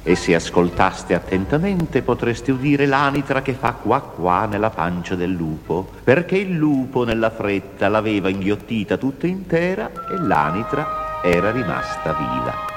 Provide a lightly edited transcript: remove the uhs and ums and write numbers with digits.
E se ascoltaste attentamente potreste udire l'anitra che fa qua qua nella pancia del lupo, perché il lupo nella fretta l'aveva inghiottita tutta intera e l'anitra era rimasta viva.